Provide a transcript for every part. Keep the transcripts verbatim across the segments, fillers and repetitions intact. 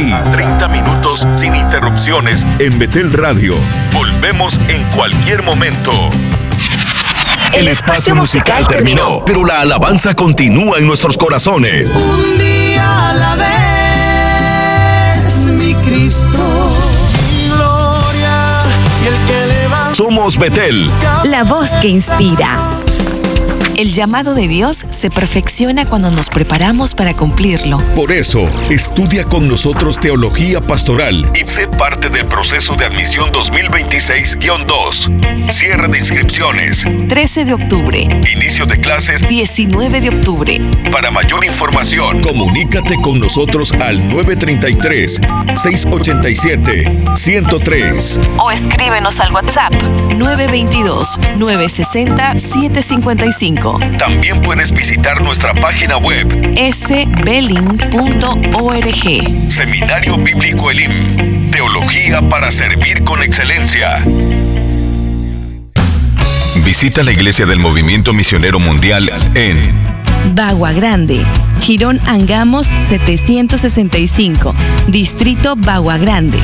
aquí, treinta minutos sin interrupciones en Betel Radio. Volvemos en cualquier momento. El espacio musical terminó, pero la alabanza continúa en nuestros corazones. Un día a la vez, mi Cristo, mi gloria y el que levanta. Somos Betel, la voz que inspira. El llamado de Dios se perfecciona cuando nos preparamos para cumplirlo. Por eso, estudia con nosotros Teología Pastoral y sé parte del proceso de admisión dos mil veintiséis guión dos. Cierre de inscripciones. trece de octubre. Inicio de clases. diecinueve de octubre. Para mayor información, comunícate con nosotros al nueve tres tres, seis ocho siete, uno cero tres. O escríbenos al WhatsApp nueve dos dos, nueve seis cero, siete cinco cinco. También puedes visitar nuestra página web s beling punto org. Seminario Bíblico Elim. Teología para servir con excelencia. Visita la iglesia del Movimiento Misionero Mundial en Bagua Grande, Girón Angamos setecientos sesenta y cinco, Distrito Bagua Grande.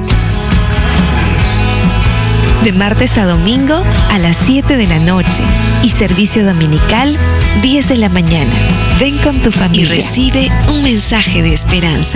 De martes a domingo a las siete de la noche y servicio dominical diez de la mañana. Ven con tu familia y recibe un mensaje de esperanza.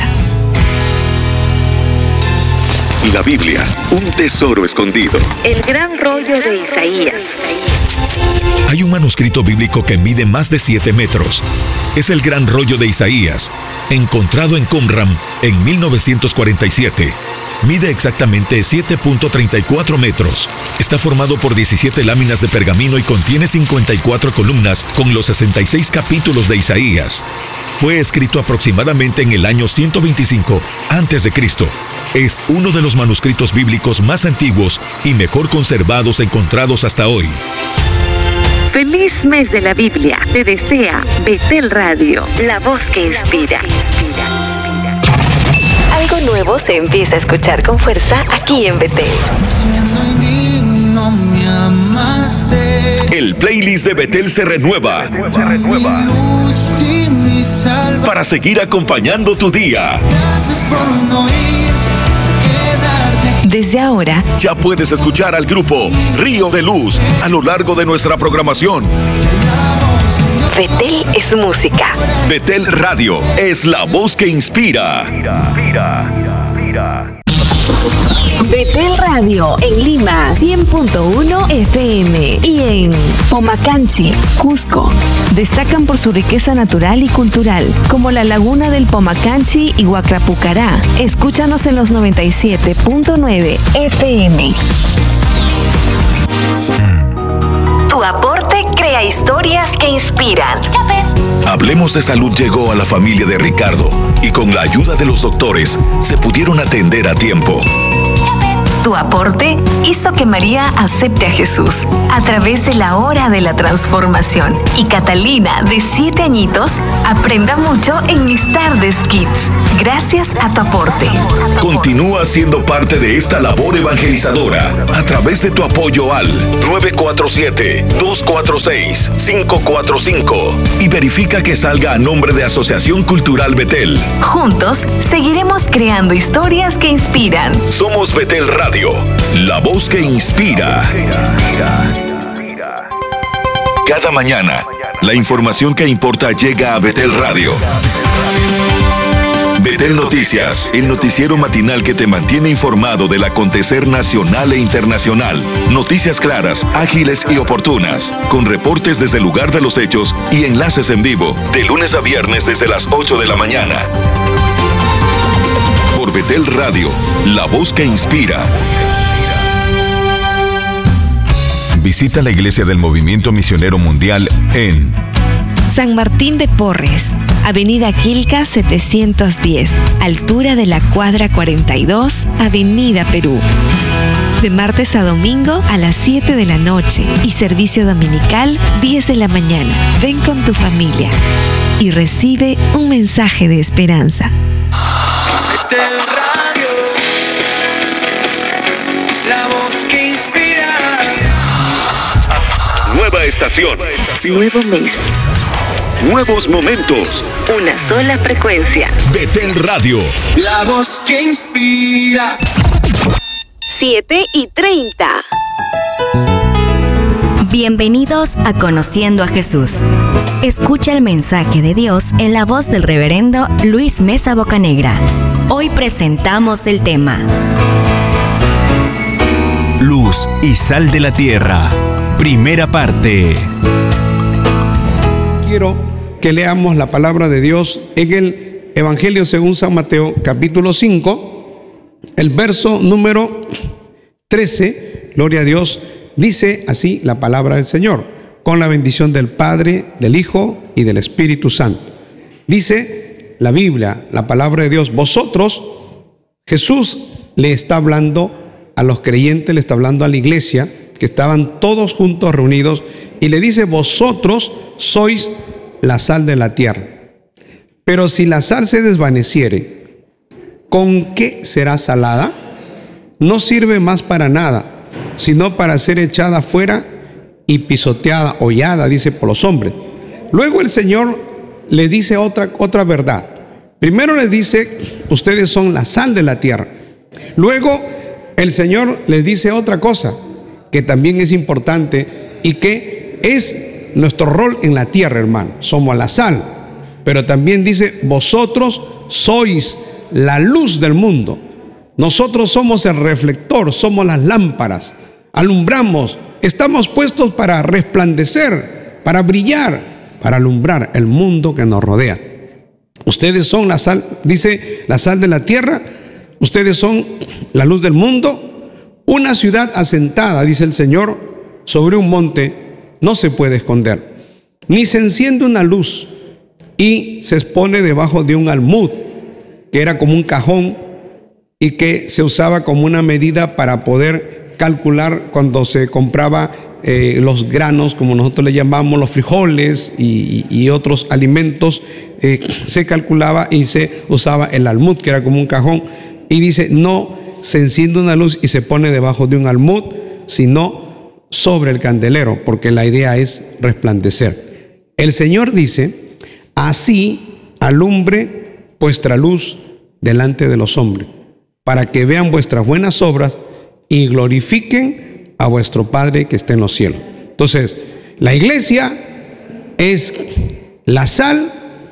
La Biblia, un tesoro escondido. El gran rollo de Isaías. Hay un manuscrito bíblico que mide más de siete metros. Es el gran rollo de Isaías, encontrado en Qumran en mil novecientos cuarenta y siete. Mide exactamente siete punto treinta y cuatro metros. Está formado por diecisiete láminas de pergamino y contiene cincuenta y cuatro columnas con los sesenta y seis capítulos de Isaías. Fue escrito aproximadamente en el año ciento veinticinco antes de Cristo. Es uno de los manuscritos bíblicos más antiguos y mejor conservados encontrados hasta hoy. Feliz mes de la Biblia. Te desea Betel Radio, la voz que inspira. Algo nuevo se empieza a escuchar con fuerza aquí en Betel. El playlist de Betel se renueva. Se renueva. Para seguir acompañando tu día. Desde ahora, ya puedes escuchar al grupo Río de Luz a lo largo de nuestra programación. Betel es música. Betel Radio es la voz que inspira. Betel Radio en Lima cien punto uno F M y en Pomacanchi, Cusco. Destacan por su riqueza natural y cultural, como la laguna del Pomacanchi y Huacrapucará. Escúchanos en los noventa y siete punto nueve F M. Tu aporte crea historias que inspiran. Hablemos de Salud llegó a la familia de Ricardo y con la ayuda de los doctores se pudieron atender a tiempo. Tu aporte hizo que María acepte a Jesús a través de la hora de la transformación y Catalina, de siete añitos, aprenda mucho en mis tardes Kids. Gracias a tu aporte. Continúa siendo parte de esta labor evangelizadora a través de tu apoyo al nueve cuatro siete, dos cuatro seis, cinco cuatro cinco y verifica que salga a nombre de Asociación Cultural Betel. Juntos seguiremos creando historias que inspiran. Somos Betel Radio. La voz que inspira. Cada mañana, la información que importa llega a Betel Radio. Betel Noticias, el noticiero matinal que te mantiene informado del acontecer nacional e internacional. Noticias claras, ágiles y oportunas, con reportes desde el lugar de los hechos y enlaces en vivo, de lunes a viernes desde las ocho de la mañana. Por Betel Radio, la voz que inspira. Visita la iglesia del Movimiento Misionero Mundial en San Martín de Porres, Avenida Quilca setecientos diez, altura de la cuadra cuarenta y dos, Avenida Perú. De martes a domingo a las siete de la noche y servicio dominical diez de la mañana. Ven con tu familia y recibe un mensaje de esperanza. Betel Radio, la voz que inspira. Nueva estación. Nuevo mes. nuevos momentos. Una sola frecuencia. Betel Radio. La voz que inspira. siete y treinta. Bienvenidos a Conociendo a Jesús. Escucha el mensaje de Dios en la voz del reverendo Luis Mesa Bocanegra. Hoy presentamos el tema Luz y sal de la tierra. Primera parte. Quiero que leamos la palabra de Dios en el Evangelio según San Mateo, capítulo cinco, el verso número trece. Gloria a Dios. Dice así la palabra del Señor, con la bendición del Padre, del Hijo y del Espíritu Santo. Dice la Biblia, la palabra de Dios, vosotros, Jesús le está hablando a los creyentes, le está hablando a la iglesia, que estaban todos juntos reunidos, y le dice, vosotros sois la sal de la tierra. Pero si la sal se desvaneciere, ¿con qué será salada? No sirve más para nada, sino para ser echada fuera y pisoteada, hollada, dice, por los hombres. Luego el Señor les dice otra, otra verdad. Primero les dice, ustedes son la sal de la tierra. Luego el Señor les dice otra cosa, que también es importante y que es nuestro rol en la tierra, hermano. Somos la sal, pero también dice, vosotros sois la luz del mundo. Nosotros somos el reflector, somos las lámparas. Alumbramos, estamos puestos para resplandecer, para brillar, para alumbrar el mundo que nos rodea. Ustedes son la sal, dice, la sal de la tierra. Ustedes son la luz del mundo. Una ciudad asentada, dice el Señor, sobre un monte no se puede esconder. Ni se enciende una luz y se expone debajo de un almud, que era como un cajón y que se usaba como una medida para poder calcular cuando se compraba eh, los granos, como nosotros le llamamos, los frijoles y, y, y otros alimentos, eh, se calculaba y se usaba el almud, que era como un cajón. Y dice, no se enciende una luz y se pone debajo de un almud, sino sobre el candelero, porque la idea es resplandecer. El Señor dice, así alumbre vuestra luz delante de los hombres, para que vean vuestras buenas obras y glorifiquen a vuestro Padre que está en los cielos. Entonces, la iglesia es la sal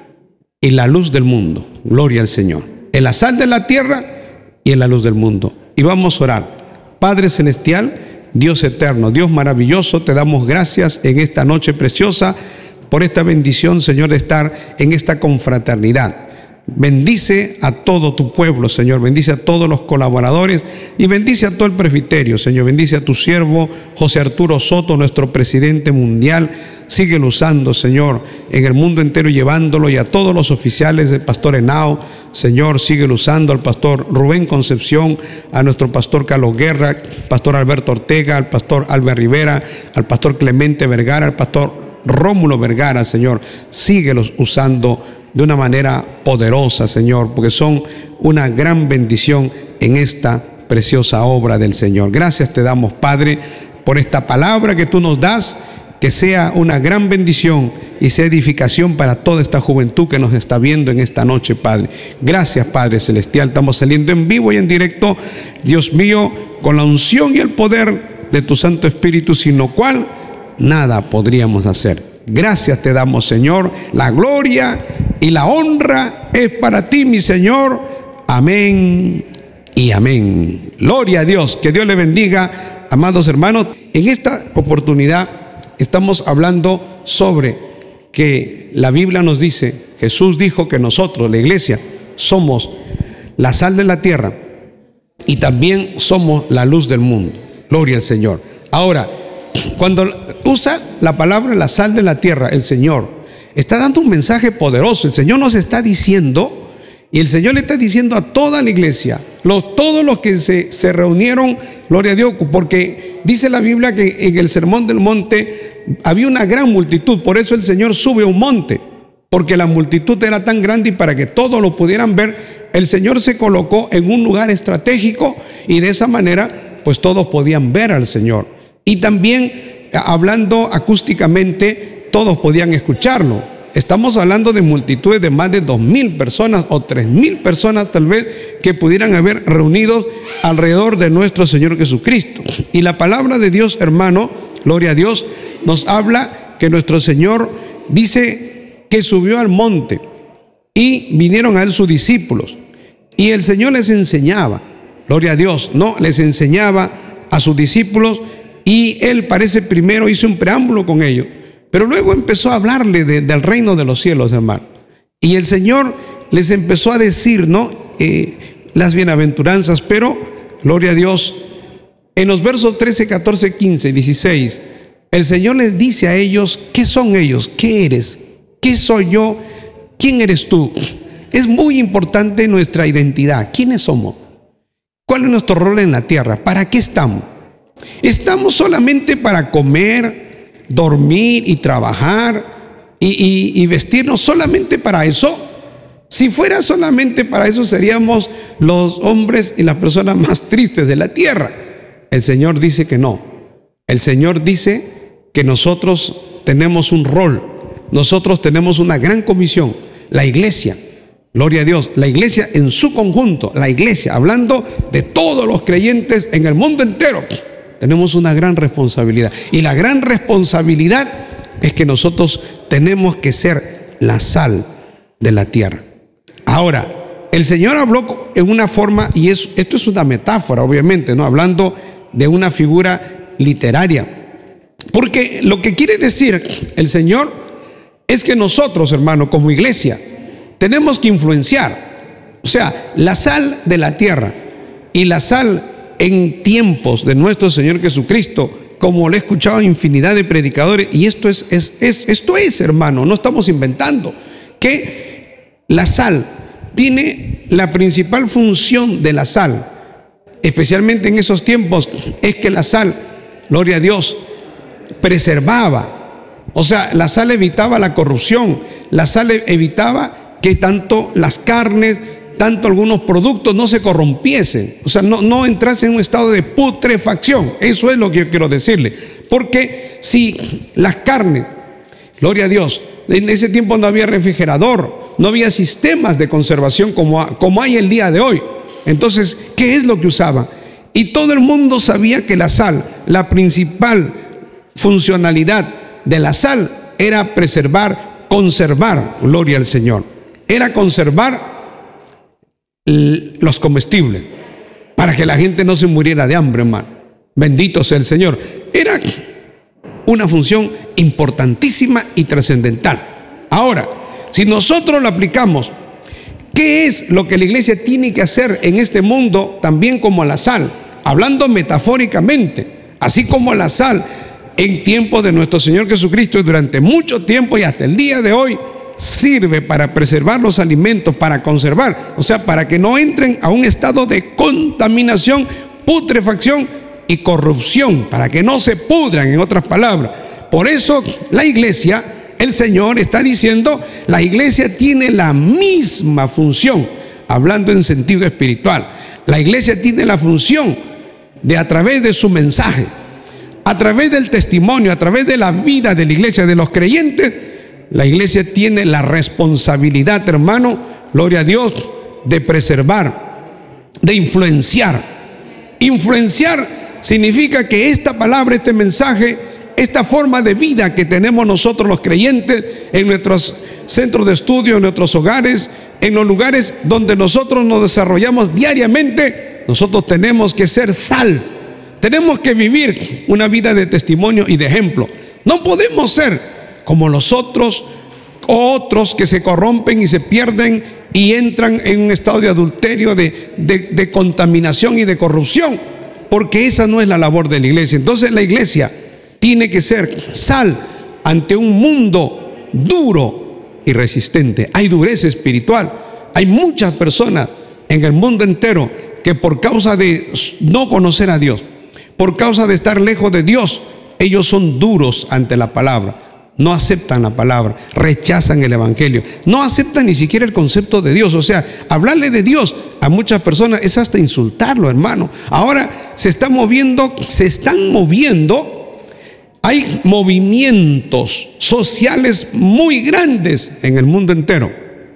y la luz del mundo. Gloria al Señor. Es la sal de la tierra y es la luz del mundo. Y vamos a orar. Padre celestial, Dios eterno, Dios maravilloso, te damos gracias en esta noche preciosa por esta bendición, Señor, de estar en esta confraternidad. Bendice a todo tu pueblo, Señor. Bendice a todos los colaboradores y bendice a todo el presbiterio, Señor. Bendice a tu siervo José Arturo Soto, nuestro presidente mundial. Síguelo usando, Señor, en el mundo entero, llevándolo, y a todos los oficiales del pastor Henao, Señor, síguelo usando, al pastor Rubén Concepción, a nuestro pastor Carlos Guerra, pastor Alberto Ortega, al pastor Albert Rivera, al pastor Clemente Vergara, al pastor Rómulo Vergara, Señor. Síguelos usando de una manera poderosa, Señor, porque son una gran bendición en esta preciosa obra del Señor. Gracias te damos, Padre, por esta palabra que tú nos das, que sea una gran bendición y sea edificación para toda esta juventud que nos está viendo en esta noche, Padre. Gracias, Padre celestial. Estamos saliendo en vivo y en directo, Dios mío, con la unción y el poder de tu Santo Espíritu, sin lo cual nada podríamos hacer. Gracias te damos, Señor. La gloria y la honra es para ti, mi Señor. Amén y amén. Gloria a Dios. Que Dios le bendiga, amados hermanos. En esta oportunidad estamos hablando sobre que la Biblia nos dice, Jesús dijo que nosotros, la iglesia, somos la sal de la tierra y también somos la luz del mundo. Gloria al Señor. Ahora, cuando usa la palabra la sal de la tierra, el Señor está dando un mensaje poderoso. El Señor nos está diciendo, y el Señor le está diciendo a toda la iglesia, los, todos los que se, se reunieron, gloria a Dios, porque dice la Biblia que en el sermón del monte había una gran multitud. Por eso el Señor sube a un monte, porque la multitud era tan grande, y para que todos lo pudieran ver, el Señor se colocó en un lugar estratégico, y de esa manera pues todos podían ver al Señor. Y también, hablando acústicamente, todos podían escucharlo. Estamos hablando de multitudes de más de dos mil personas o tres mil personas tal vez que pudieran haber reunidos alrededor de nuestro Señor Jesucristo. Y la palabra de Dios, hermano, gloria a Dios, nos habla que nuestro Señor dice que subió al monte y vinieron a él sus discípulos. Y el Señor les enseñaba, gloria a Dios, no, les enseñaba a sus discípulos y él parece primero hizo un preámbulo con ellos. Pero luego empezó a hablarle de, del reino de los cielos, hermano. Y el Señor les empezó a decir, ¿no? Eh, las bienaventuranzas, pero, gloria a Dios, en los versos trece, catorce, quince y dieciséis, el Señor les dice a ellos, ¿qué son ellos? ¿Qué eres? ¿Qué soy yo? ¿Quién eres tú? Es muy importante nuestra identidad. ¿Quiénes somos? ¿Cuál es nuestro rol en la tierra? ¿Para qué estamos? ¿Estamos solamente para comer, dormir y trabajar y, y, y vestirnos solamente para eso? Si fuera solamente para eso, seríamos los hombres y las personas más tristes de la tierra. El Señor dice que no. El Señor dice que nosotros tenemos un rol, nosotros tenemos una gran comisión. La iglesia, gloria a Dios, la iglesia en su conjunto, la iglesia, hablando de todos los creyentes en el mundo entero, tenemos una gran responsabilidad. Y la gran responsabilidad es que nosotros tenemos que ser la sal de la tierra. Ahora, el Señor habló en una forma, y es, esto es una metáfora, obviamente, ¿no? Hablando de una figura literaria. Porque lo que quiere decir el Señor es que nosotros, hermano, como iglesia, tenemos que influenciar. O sea, la sal de la tierra y la sal en tiempos de nuestro Señor Jesucristo, como lo he escuchado en infinidad de predicadores, y esto es, es, es, esto es, hermano, no estamos inventando, que la sal tiene la principal función de la sal, especialmente en esos tiempos, es que la sal, gloria a Dios, preservaba. O sea, la sal evitaba la corrupción, la sal evitaba que tanto las carnes, tanto algunos productos no se corrompiesen, o sea, no, no entrasen en un estado de putrefacción. Eso es lo que yo quiero decirle. Porque si las carnes, gloria a Dios, en ese tiempo no había refrigerador, no había sistemas de conservación como, como hay el día de hoy. Entonces, ¿qué es lo que usaban? Y todo el mundo sabía que la sal, la principal funcionalidad de la sal era preservar, conservar, gloria al Señor, era conservar los comestibles para que la gente no se muriera de hambre, hermano. Bendito sea el Señor. Era una función importantísima y trascendental. Ahora, si nosotros lo aplicamos, ¿qué es lo que la iglesia tiene que hacer en este mundo también como la sal? Hablando metafóricamente, así como la sal en tiempos de nuestro Señor Jesucristo y durante mucho tiempo y hasta el día de hoy sirve para preservar los alimentos, para conservar, o sea, para que no entren a un estado de contaminación, putrefacción y corrupción, para que no se pudran, en otras palabras. Por eso la iglesia, el Señor está diciendo, la iglesia tiene la misma función, hablando en sentido espiritual. La iglesia tiene la función de, a través de su mensaje, a través del testimonio, a través de la vida de la iglesia, de los creyentes, la iglesia tiene la responsabilidad, hermano, gloria a Dios, de preservar, de influenciar. Influenciar significa que esta palabra, este mensaje, esta forma de vida que tenemos nosotros los creyentes en nuestros centros de estudio, en nuestros hogares, en los lugares donde nosotros nos desarrollamos diariamente, nosotros tenemos que ser sal. Tenemos que vivir una vida de testimonio y de ejemplo. No podemos ser como los otros, otros que se corrompen y se pierden y entran en un estado de adulterio, de, de, de contaminación y de corrupción, porque esa no es la labor de la iglesia. Entonces la iglesia tiene que ser sal ante un mundo duro y resistente. Hay dureza espiritual. Hay muchas personas en el mundo entero que por causa de no conocer a Dios, por causa de estar lejos de Dios, ellos son duros ante la palabra. No aceptan la palabra, rechazan el evangelio, no aceptan ni siquiera el concepto de Dios. O sea, hablarle de Dios a muchas personas es hasta insultarlo, hermano. Ahora se están moviendo, se están moviendo Hay movimientos sociales muy grandes en el mundo entero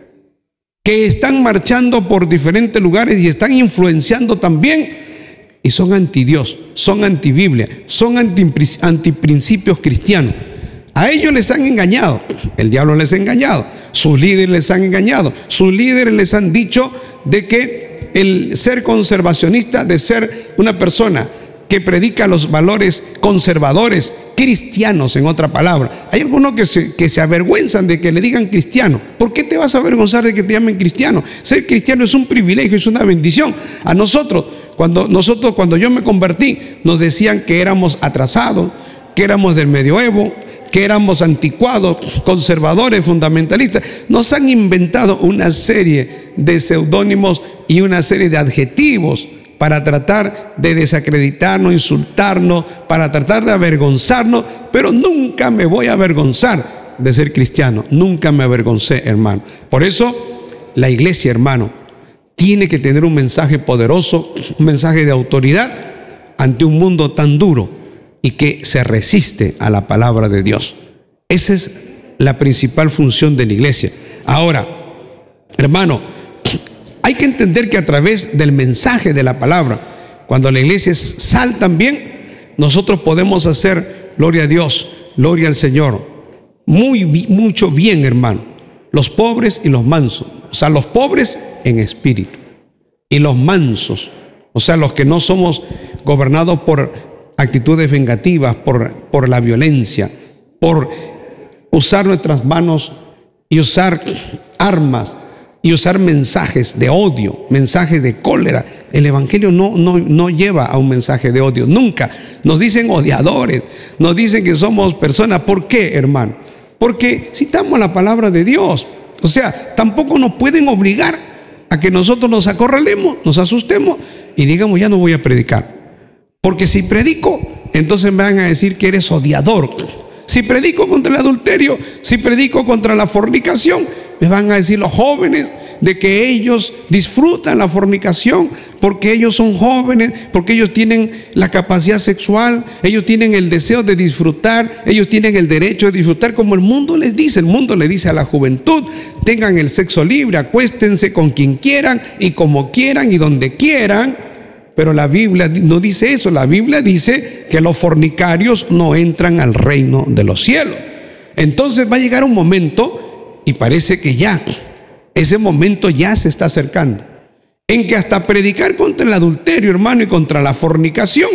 que están marchando por diferentes lugares y están influenciando también, y son anti Dios, son anti Biblia, son anti, anti principios cristianos. A ellos les han engañado, el diablo les ha engañado, sus líderes les han engañado, sus líderes les han dicho de que el ser conservacionista, de ser una persona que predica los valores conservadores, cristianos, en otra palabra. Hay algunos que se, que se avergüenzan de que le digan cristiano. ¿Por qué te vas a avergonzar de que te llamen cristiano? Ser cristiano es un privilegio, es una bendición. A nosotros, cuando, nosotros, cuando yo me convertí, nos decían que éramos atrasados, que éramos del medioevo, que éramos anticuados, conservadores, fundamentalistas. Nos han inventado una serie de seudónimos y una serie de adjetivos para tratar de desacreditarnos, insultarnos, para tratar de avergonzarnos, pero nunca me voy a avergonzar de ser cristiano, nunca me avergoncé, hermano. Por eso la iglesia, hermano, tiene que tener un mensaje poderoso, un mensaje de autoridad ante un mundo tan duro y que se resiste a la palabra de Dios. Esa es la principal función de la iglesia. Ahora, hermano, hay que entender que a través del mensaje de la palabra, cuando la iglesia es sal también, nosotros podemos hacer, gloria a Dios, gloria al Señor, muy, mucho bien, hermano. Los pobres y los mansos, o sea, los pobres en espíritu, y los mansos, o sea, los que no somos gobernados por actitudes vengativas, por, por la violencia, por usar nuestras manos y usar armas, y usar mensajes de odio, mensajes de cólera. El evangelio no, no, no lleva a un mensaje de odio, nunca. Nos dicen odiadores, nos dicen que somos personas. ¿Por qué, hermano? Porque citamos la palabra de Dios. O sea, tampoco nos pueden obligar a que nosotros nos acorralemos, nos asustemos y digamos, ya no voy a predicar. Porque si predico, entonces me van a decir que eres odiador. Si predico contra el adulterio, si predico contra la fornicación, me van a decir los jóvenes de que ellos disfrutan la fornicación porque ellos son jóvenes, porque ellos tienen la capacidad sexual, ellos tienen el deseo de disfrutar, ellos tienen el derecho de disfrutar, como el mundo les dice. El mundo le dice a la juventud: tengan el sexo libre, acuéstense con quien quieran y como quieran y donde quieran. Pero la Biblia no dice eso. La Biblia dice que los fornicarios no entran al reino de los cielos. Entonces va a llegar un momento, y parece que ya, ese momento ya se está acercando, en que hasta predicar contra el adulterio, hermano, y contra la fornicación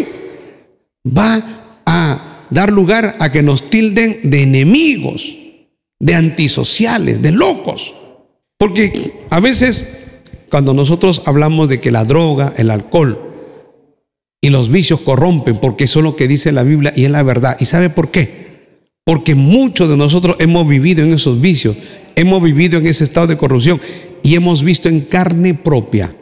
va a dar lugar a que nos tilden de enemigos, de antisociales, de locos. Porque a veces cuando nosotros hablamos de que la droga, el alcohol y los vicios corrompen, porque eso es lo que dice la Biblia y es la verdad. ¿Y sabe por qué? Porque muchos de nosotros hemos vivido en esos vicios, hemos vivido en ese estado de corrupción y hemos visto en carne propia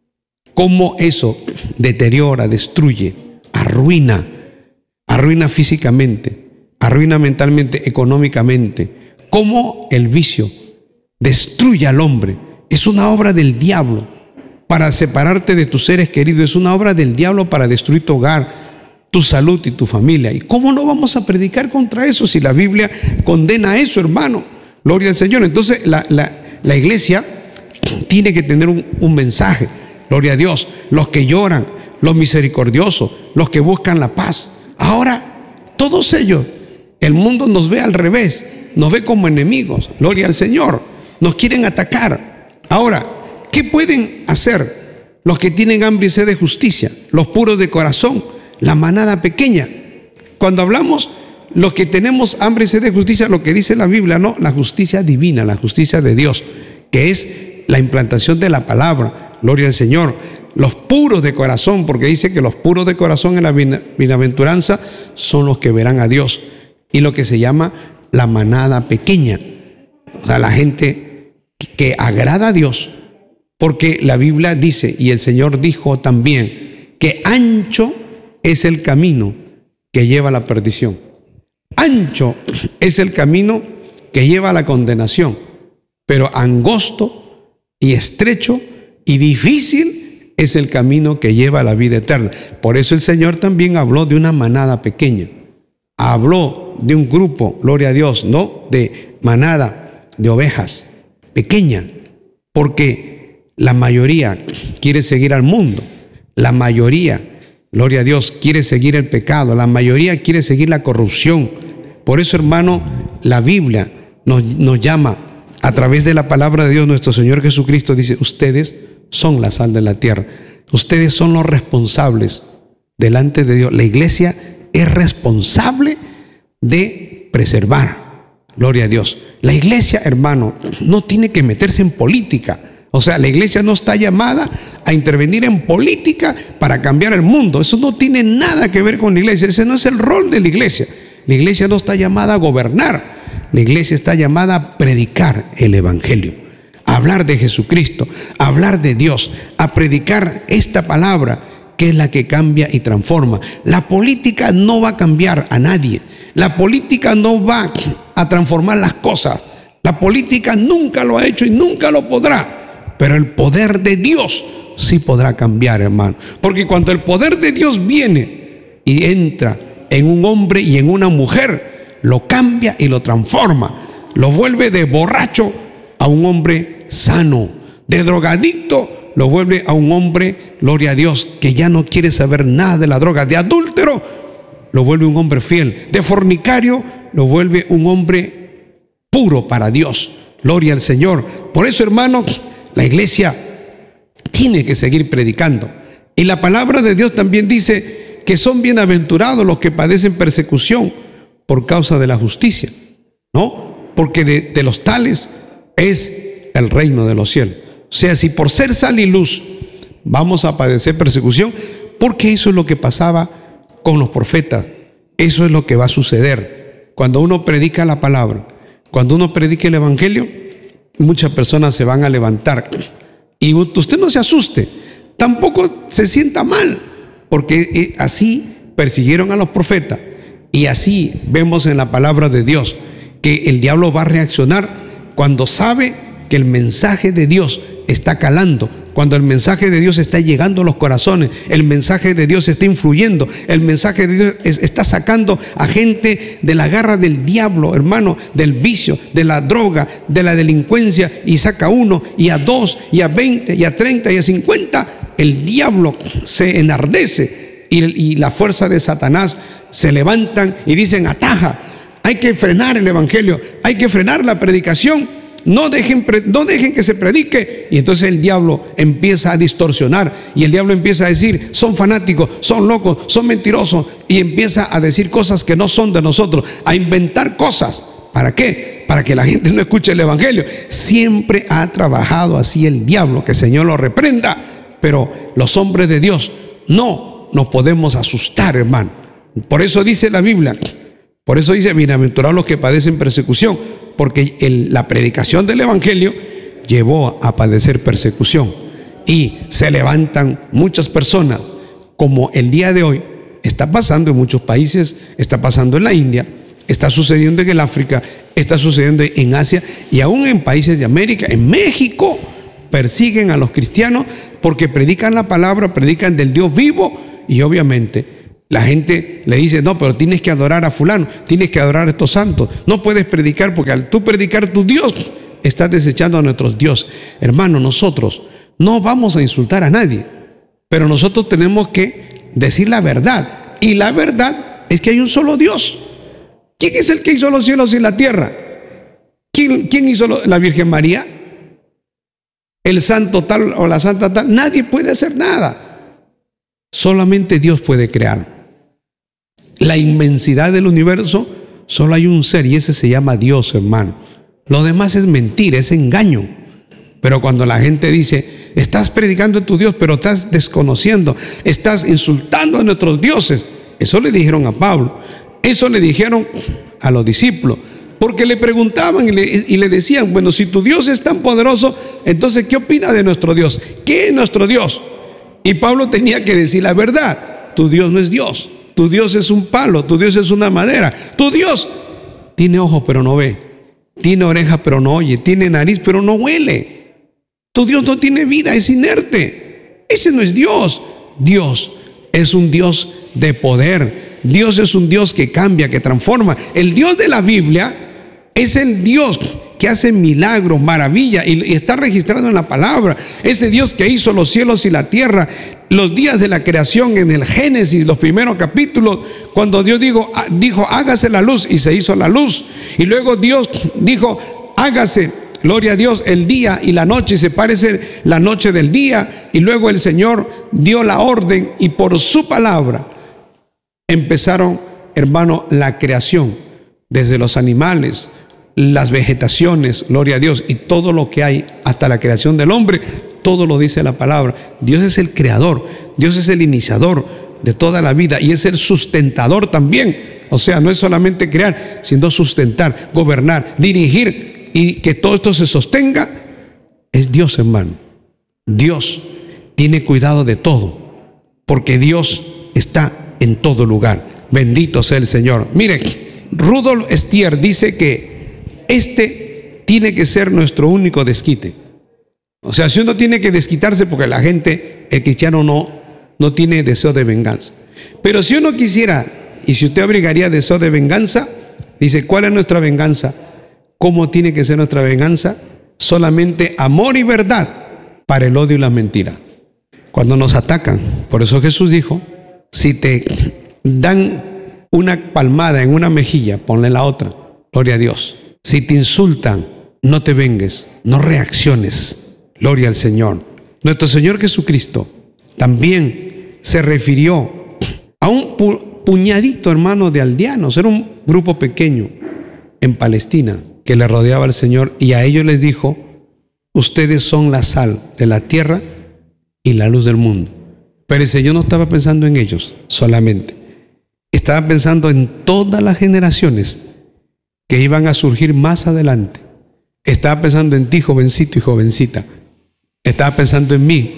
cómo eso deteriora, destruye, arruina, arruina físicamente, arruina mentalmente, económicamente. Cómo el vicio destruye al hombre. Es una obra del diablo para separarte de tus seres queridos. Es una obra del diablo para destruir tu hogar, tu salud y tu familia. ¿Y cómo no vamos a predicar contra eso si la Biblia condena eso, hermano? Gloria al Señor. Entonces la, la, la iglesia tiene que tener un, un mensaje. Gloria a Dios. Los que lloran, los misericordiosos, los que buscan la paz. Ahora, todos ellos, el mundo nos ve al revés, nos ve como enemigos. Gloria al Señor. Nos quieren atacar. Ahora, ¿qué pueden hacer los que tienen hambre y sed de justicia? Los puros de corazón, la manada pequeña. Cuando hablamos, los que tenemos hambre y sed de justicia, lo que dice la Biblia, no, la justicia divina, la justicia de Dios, que es la implantación de la palabra. Gloria al Señor. Los puros de corazón, porque dice que los puros de corazón en la bienaventuranza son los que verán a Dios. Y lo que se llama la manada pequeña, o sea, la gente que agrada a Dios, porque la Biblia dice, y el Señor dijo también, que ancho es el camino que lleva a la perdición. Ancho es el camino que lleva a la condenación, pero angosto y estrecho y difícil es el camino que lleva a la vida eterna. Por eso el Señor también habló de una manada pequeña. habló de un grupo, gloria a Dios, ¿no? De manada de ovejas, pequeña, porque la mayoría quiere seguir al mundo, la mayoría, gloria a Dios, quiere seguir el pecado, la mayoría quiere seguir la corrupción. Por eso, hermano, la Biblia nos, nos llama a través de la palabra de Dios. Nuestro Señor Jesucristo dice: ustedes son la sal de la tierra, ustedes son los responsables delante de Dios. La iglesia es responsable de preservar, gloria a Dios. La iglesia, hermano, no tiene que meterse en política. O sea, la iglesia no está llamada a intervenir en política para cambiar el mundo. Eso no tiene nada que ver con la iglesia. Ese no es el rol de la iglesia. La iglesia no está llamada a gobernar. La iglesia está llamada a predicar el evangelio, a hablar de Jesucristo, a hablar de Dios, a predicar esta palabra que es la que cambia y transforma. La política no va a cambiar a nadie. La política no va a transformar las cosas. La política nunca lo ha hecho y nunca lo podrá. Pero el poder de Dios sí podrá cambiar, hermano. Porque cuando el poder de Dios viene y entra en un hombre y en una mujer, lo cambia y lo transforma. Lo vuelve de borracho a un hombre sano, de drogadicto lo vuelve a un hombre, gloria a Dios, que ya no quiere saber nada de la droga. De adúltero lo vuelve un hombre fiel. De fornicario lo vuelve un hombre puro para Dios. Gloria al Señor. Por eso, hermano, la iglesia tiene que seguir predicando. Y la palabra de Dios también dice que son bienaventurados los que padecen persecución por causa de la justicia, ¿no? Porque de, de los tales es el reino de los cielos. O sea, si por ser sal y luz vamos a padecer persecución, porque eso es lo que pasaba con los profetas. Eso es lo que va a suceder cuando uno predica la palabra. Cuando uno predica el evangelio, muchas personas se van a levantar. Y usted no se asuste, tampoco se sienta mal, porque así persiguieron a los profetas. Y así vemos en la palabra de Dios que el diablo va a reaccionar cuando sabe que el mensaje de Dios está calando, cuando el mensaje de Dios está llegando a los corazones, el mensaje de Dios está influyendo, el mensaje de Dios está sacando a gente de la garra del diablo, hermano, del vicio, de la droga, de la delincuencia, y saca uno, y a dos, y a veinte, y a treinta, y a cincuenta. El diablo se enardece y, y la fuerza de Satanás se levantan y dicen: ataja, hay que frenar el evangelio, hay que frenar la predicación. No dejen, no dejen que se predique. Y entonces el diablo empieza a distorsionar. Y el diablo empieza a decir: son fanáticos, son locos, son mentirosos. Y empieza a decir cosas que no son de nosotros, a inventar cosas. ¿Para qué? Para que la gente no escuche el evangelio. Siempre ha trabajado así el diablo, que el Señor lo reprenda. Pero los hombres de Dios no nos podemos asustar, hermano. Por eso dice la Biblia, por eso dice: bienaventurados los que padecen persecución. Porque el, la predicación del evangelio llevó a padecer persecución. Y se levantan muchas personas, como el día de hoy está pasando en muchos países. Está pasando en la India, está sucediendo en el África, está sucediendo en Asia, y aún en países de América. En México persiguen a los cristianos porque predican la palabra, predican del Dios vivo. Y obviamente la gente le dice: no, pero tienes que adorar a fulano, tienes que adorar a estos santos. No puedes predicar, porque al tú predicar tu Dios, estás desechando a nuestros dioses. Hermano, nosotros no vamos a insultar a nadie, pero nosotros tenemos que decir la verdad. Y la verdad es que hay un solo Dios. ¿Quién es el que hizo los cielos y la tierra? ¿Quién, quién hizo lo, la Virgen María? ¿El santo tal o la santa tal? Nadie puede hacer nada. Solamente Dios puede crear. La inmensidad del universo, solo hay un ser, y ese se llama Dios, hermano. Lo demás es mentira, es engaño. Pero cuando la gente dice: estás predicando a tu Dios, pero estás desconociendo, estás insultando a nuestros dioses. Eso le dijeron a Pablo, eso le dijeron a los discípulos, porque le preguntaban y le, y le decían: bueno, si tu Dios es tan poderoso, entonces ¿qué opina de nuestro Dios? ¿Qué es nuestro Dios? Y Pablo tenía que decir la verdad: tu Dios no es Dios, tu Dios es un palo, tu Dios es una madera. Tu Dios tiene ojos pero no ve, tiene orejas pero no oye, tiene nariz pero no huele. Tu Dios no tiene vida, es inerte. Ese no es Dios. Dios es un Dios de poder, Dios es un Dios que cambia, que transforma. El Dios de la Biblia es el Dios que hace milagros, maravillas, y está registrado en la palabra. Ese Dios que hizo los cielos y la tierra, los días de la creación en el Génesis, los primeros capítulos, cuando Dios dijo, dijo hágase la luz, y se hizo la luz. Y luego Dios dijo, hágase, gloria a Dios, el día y la noche, y se parece la noche del día. Y luego el Señor dio la orden, y por su palabra empezaron, hermano, la creación, desde los animales, las vegetaciones, gloria a Dios, y todo lo que hay hasta la creación del hombre. Todo lo dice la palabra. Dios es el creador, Dios es el iniciador de toda la vida, y es el sustentador también. O sea, no es solamente crear, sino sustentar, gobernar, dirigir, y que todo esto se sostenga. Es Dios, hermano. Dios tiene cuidado de todo, porque Dios está en todo lugar. Bendito sea el Señor. Miren, Rudolf Stier dice que este tiene que ser nuestro único desquite. O sea, si uno tiene que desquitarse, porque la gente, el cristiano no, no tiene deseo de venganza. Pero si uno quisiera, y si usted abrigaría deseo de venganza, dice, ¿cuál es nuestra venganza? ¿Cómo tiene que ser nuestra venganza? Solamente amor y verdad para el odio y la mentira. Cuando nos atacan, por eso Jesús dijo, si te dan una palmada en una mejilla, ponle la otra, gloria a Dios. Si te insultan, no te vengues, no reacciones, gloria al Señor. Nuestro Señor Jesucristo también se refirió a un pu- puñadito, hermano, de aldeanos. Era un grupo pequeño en Palestina que le rodeaba al Señor, y a ellos les dijo, ustedes son la sal de la tierra y la luz del mundo. Pero el Señor no estaba pensando en ellos solamente, estaba pensando en todas las generaciones que iban a surgir más adelante. Estaba pensando en ti, jovencito y jovencita. Estaba pensando en mí,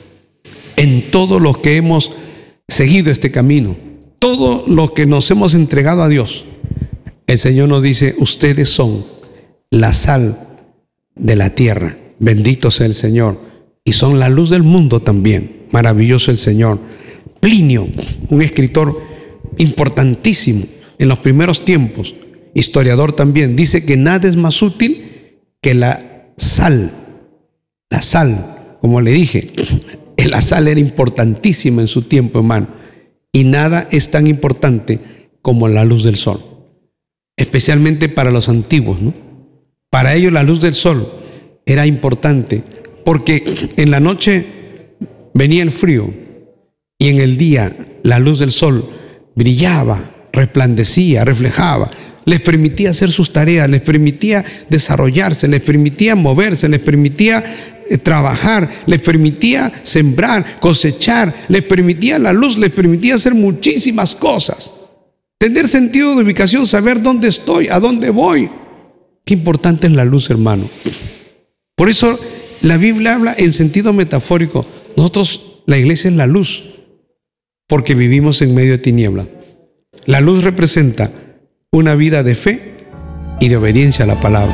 en todos los que hemos seguido este camino, todos los que nos hemos entregado a Dios. El Señor nos dice, ustedes son la sal de la tierra. Bendito sea el Señor. Y son la luz del mundo también. Maravilloso el Señor. Plinio, un escritor importantísimo en los primeros tiempos, historiador también, dice que nada es más útil que la sal. La sal, como le dije, la sal era importantísima en su tiempo, hermano. Y nada es tan importante como la luz del sol. Especialmente para los antiguos, ¿no? Para ellos la luz del sol era importante, porque en la noche venía el frío y en el día la luz del sol brillaba, resplandecía, reflejaba. Les permitía hacer sus tareas, les permitía desarrollarse, les permitía moverse, les permitía trabajar, les permitía sembrar, cosechar, les permitía la luz, les permitía hacer muchísimas cosas. Tener sentido de ubicación, saber dónde estoy, a dónde voy. Qué importante es la luz, hermano. Por eso la Biblia habla en sentido metafórico. Nosotros, la iglesia es la luz, porque vivimos en medio de tinieblas. La luz representa una vida de fe y de obediencia a la palabra.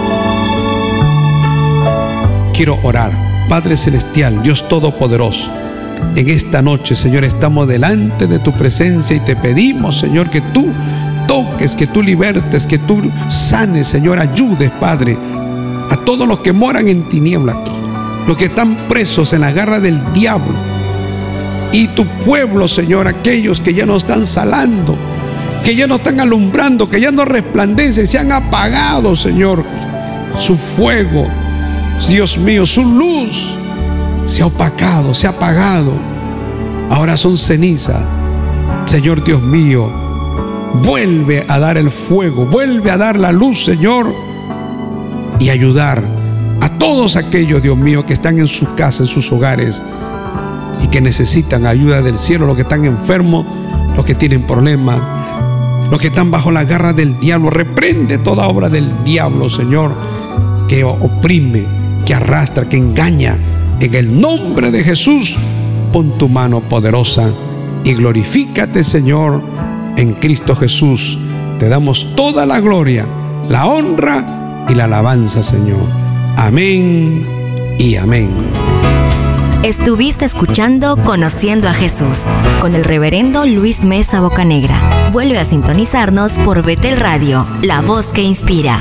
Quiero orar. Padre Celestial, Dios Todopoderoso, en esta noche, Señor, estamos delante de tu presencia y te pedimos, Señor, que tú toques, que tú libertes, que tú sanes, Señor, ayudes, Padre, a todos los que moran en tinieblas, los que están presos en la garra del diablo, y tu pueblo, Señor, aquellos que ya no están salando, que ya no están alumbrando, que ya no resplandecen, se han apagado, Señor, su fuego, Dios mío, su luz se ha opacado, se ha apagado, ahora son ceniza. Señor Dios mío, vuelve a dar el fuego, vuelve a dar la luz, Señor, y ayudar a todos aquellos, Dios mío, que están en sus casas, en sus hogares, y que necesitan ayuda del cielo, los que están enfermos, los que tienen problemas, los que están bajo la garra del diablo. Reprende toda obra del diablo, Señor, que oprime, que arrastra, que engaña. En el nombre de Jesús, pon tu mano poderosa y glorifícate, Señor, en Cristo Jesús. Te damos toda la gloria, la honra y la alabanza, Señor. Amén y amén. Estuviste escuchando Conociendo a Jesús con el reverendo Luis Mesa Bocanegra. Vuelve a sintonizarnos por Betel Radio, la voz que inspira.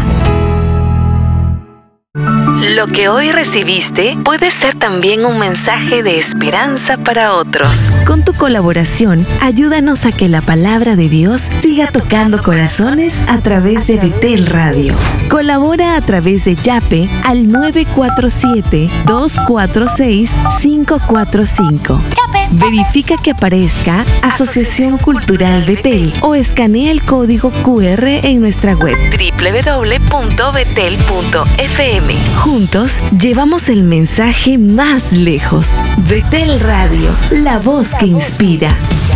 Lo que hoy recibiste puede ser también un mensaje de esperanza para otros. Con tu colaboración, ayúdanos a que la palabra de Dios siga tocando corazones a través de Betel Radio. Colabora a través de Yape al nueve cuatro siete, dos cuatro seis, cinco cuatro cinco. Verifica que aparezca Asociación Cultural Betel o escanea el código cu erre en nuestra web doble u doble u doble u punto betel punto efe eme. Juntos llevamos el mensaje más lejos. Betel Radio, la voz que inspira.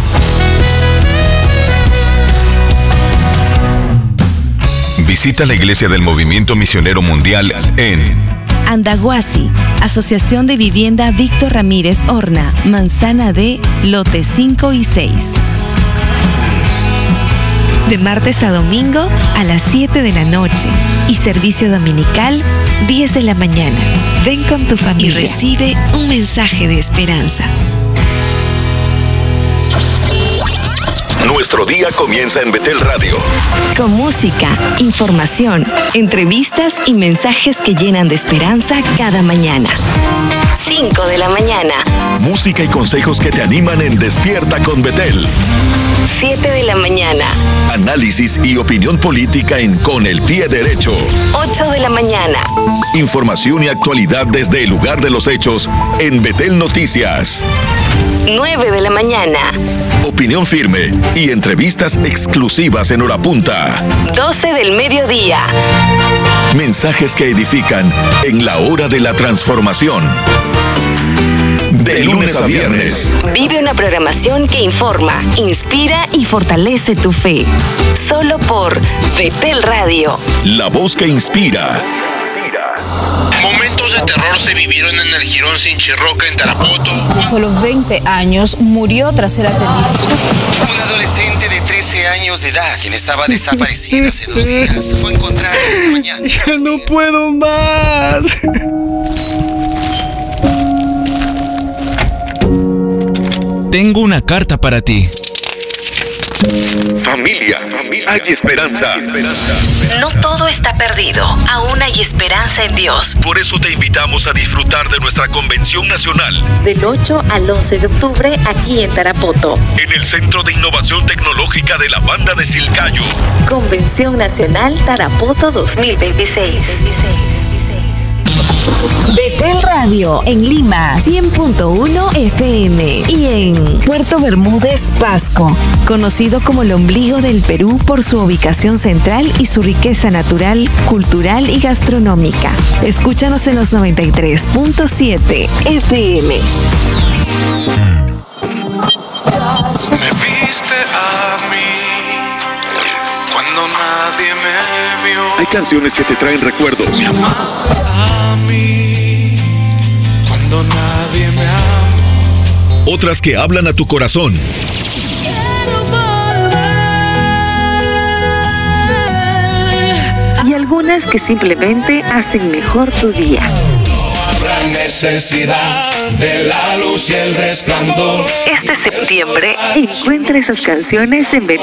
Visita la Iglesia del Movimiento Misionero Mundial en Andahuasi, Asociación de Vivienda Víctor Ramírez Horna, Manzana D, lote cinco y seis. De martes a domingo a las siete de la noche y servicio dominical diez de la mañana. Ven con tu familia y recibe un mensaje de esperanza. Nuestro día comienza en Betel Radio. Con música, información, entrevistas y mensajes que llenan de esperanza cada mañana. cinco de la mañana. Música y consejos que te animan en Despierta con Betel. siete de la mañana. Análisis y opinión política en Con el Pie Derecho. ocho de la mañana. Información y actualidad desde el lugar de los hechos en Betel Noticias. nueve de la mañana. Opinión firme y entrevistas exclusivas en hora punta. doce del mediodía. Mensajes que edifican en la hora de la transformación. De lunes a viernes. Vive una programación que informa, inspira y fortalece tu fe. Solo por Betel Radio. La voz que inspira. Momentos de terror se vivieron en el Jirón Sinchirroca en Tarapoto. A solo veinte años murió tras ser atendido. Un adolescente de trece años de edad, quien estaba desaparecida hace dos días, fue encontrada esta mañana. Ya no puedo más. Tengo una carta para ti. Familia, familia, hay esperanza. Hay esperanza. No todo está perdido. Aún hay esperanza en Dios. Por eso te invitamos a disfrutar de nuestra convención nacional. Del ocho al once de octubre aquí en Tarapoto. En el Centro de Innovación Tecnológica de la Banda de Silcayo. Convención Nacional Tarapoto dos mil veintiséis. Betel Radio en Lima cien punto uno efe eme y en Puerto Bermúdez, Pasco, conocido como el ombligo del Perú por su ubicación central y su riqueza natural, cultural y gastronómica. Escúchanos en los noventa y tres punto siete efe eme. Me viste a mí cuando nadie me vio. Hay canciones que te traen recuerdos. Me amaste a mí cuando nadie me amó. Otras que hablan a tu corazón. Quiero volver. Y algunas que simplemente hacen mejor tu día. Habrá necesidad de la luz y el resplandor. Este septiembre encuentra esas canciones en Betel.